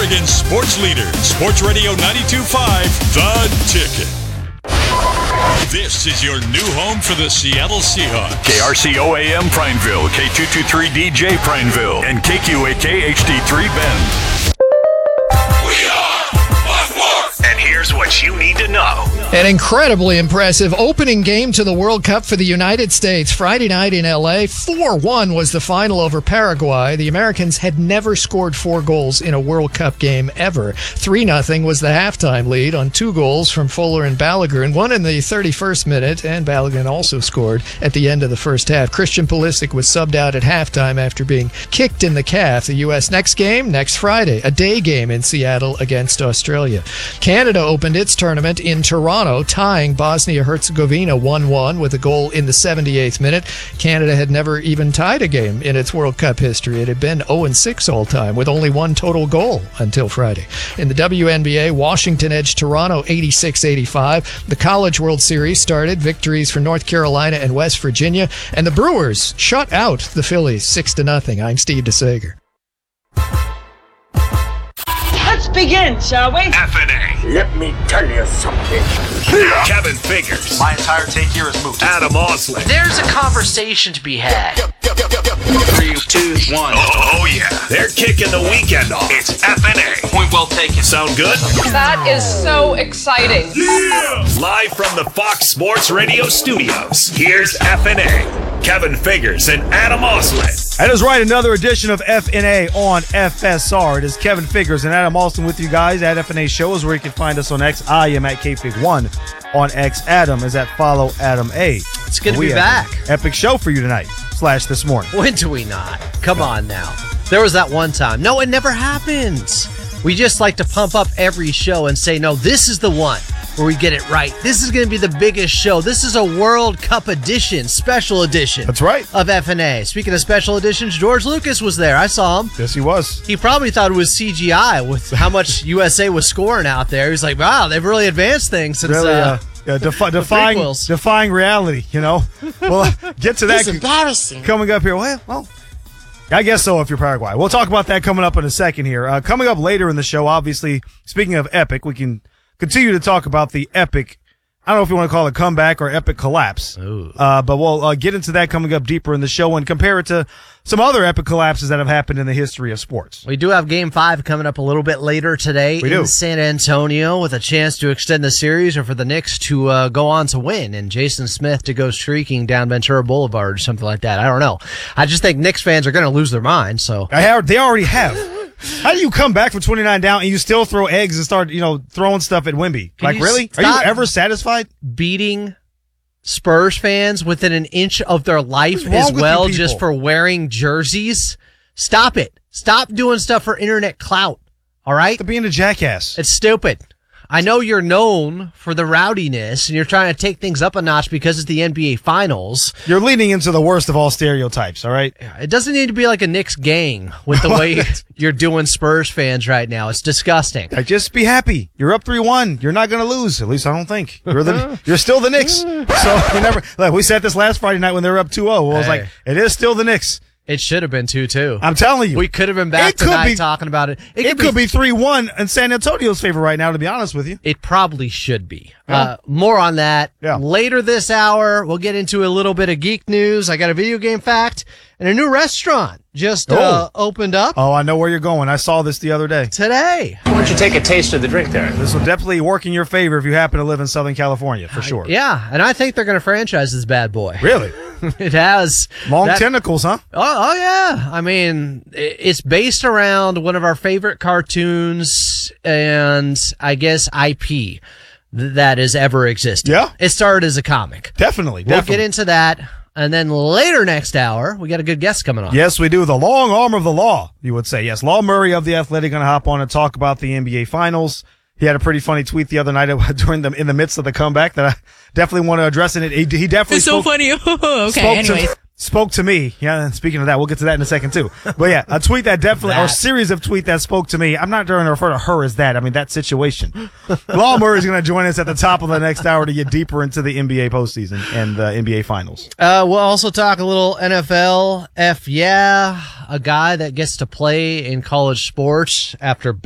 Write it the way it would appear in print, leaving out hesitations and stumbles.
Oregon's sports leader, Sports Radio 92.5, The Ticket. This is your new home for the Seattle Seahawks. KRCO-AM Prineville, K223DJ Prineville, and KQAK HD3 Bend. We are Buffalo. And here's what you need to know. An incredibly impressive opening game to the World Cup for the United States. Friday night in L.A., 4-1 was the final over Paraguay. The Americans had never scored 4 goals in a World Cup game ever. 3-0 was the halftime lead on 2 goals from Fuller and Balogun, one in the 31st minute, and Balogun also scored at the end of the first half. Christian Pulisic was subbed out at halftime after being kicked in the calf. The U.S. next game, next Friday, a day game in Seattle against Australia. Canada opened its tournament in Toronto, tying Bosnia-Herzegovina 1-1 with a goal in the 78th minute. Canada had never even tied a game in its World Cup history. It had been 0-6 all time with only 1 total goal until Friday. In the WNBA, Washington edged Toronto 86-85. The College World Series started. Victories for North Carolina and West Virginia. And the Brewers shut out the Phillies 6-0. I'm Steve DeSager. Let's begin, shall we? FNA. Let me tell you something. Kevin Figures. My entire take here is moved. Adam Osley. There's a conversation to be had. 3, 2, 1. Oh, yeah. They're kicking the weekend off. It's FNA. Point well taken. Sound good? That is so exciting. Yeah! Live from the Fox Sports Radio studios, here's FNA. Kevin Figures and Adam Osley. That is right, another edition of FNA on FSR. It is Kevin Figures and Adam Austin with you guys at FNA Shows, where you can find us on X. I am at KFig1 on X. Adam is at Follow Adam A. It's good to be back. Epic show for you tonight / this morning. When do we not? Come on now. There was that one time. No, it never happens. We just like to pump up every show and say, no, this is the one where we get it right. This is going to be the biggest show. This is a World Cup edition, special edition. That's right. Of FNA. Speaking of special editions, George Lucas was there. I saw him. Yes, he was. He probably thought it was CGI with how much USA was scoring out there. He's like, wow, they've really advanced things since defying reality, you know. Well, get to that. It's embarrassing. Coming up here. Well, I guess so if you're Paraguay. We'll talk about that coming up in a second here. Coming up later in the show, obviously, speaking of epic, we can continue to talk about the epic, I don't know if you want to call it comeback or epic collapse. But we'll get into that coming up deeper in the show and compare it to some other epic collapses that have happened in the history of sports. We do have Game 5 coming up a little bit later today in San Antonio with a chance to extend the series or for the Knicks to go on to win and Jason Smith to go streaking down Ventura Boulevard or something like that. I don't know. I just think Knicks fans are going to lose their minds. So they already have. How do you come back from 29 down and you still throw eggs and start, throwing stuff at Wemby? Like, really? Are you ever satisfied? Beating Spurs fans within an inch of their life as well just for wearing jerseys? Stop it. Stop doing stuff for internet clout. All right? Stop being a jackass. It's stupid. I know you're known for the rowdiness and you're trying to take things up a notch because it's the NBA Finals. You're leaning into the worst of all stereotypes, all right? It doesn't need to be like a Knicks gang with the way you're doing Spurs fans right now. It's disgusting. Just be happy. You're up 3-1. You're not going to lose. At least I don't think. You're still the Knicks. So you never. Like, we said this last Friday night when they were up 2-0. I was like, it is still the Knicks. It should have been 2-2. I'm telling you. We could have been back tonight talking about it. It could be 3-1 in San Antonio's favor right now, to be honest with you. It probably should be. More on that later this hour. We'll get into a little bit of geek news. I got a video game fact and a new restaurant just opened up. Oh, I know where you're going. I saw this the other day. Today. Why don't you take a taste of the drink there? This will definitely work in your favor if you happen to live in Southern California, for sure. Yeah, and I think they're going to franchise this bad boy. Really? It has. Long tentacles, huh? Oh, yeah. I mean, it's based around one of our favorite cartoons and, I guess, IP that has ever existed. Yeah? It started as a comic. Definitely. We'll get into that. And then later next hour, we got a good guest coming on. Yes, we do. The long arm of the law, you would say. Yes, Law Murray of The Athletic going to hop on and talk about the NBA Finals. He had a pretty funny tweet the other night in the midst of the comeback that I definitely want to address. And he definitely It's so funny. Okay, anyways. Spoke to me. Yeah, and speaking of that, we'll get to that in a second too. But yeah, a tweet that definitely, or a series of tweets that spoke to me. I'm not going to refer to her as that. I mean, that situation. Law Murray is going to join us at the top of the next hour to get deeper into the NBA postseason and the NBA Finals. We'll also talk a little NFL. A guy that gets to play in college sports after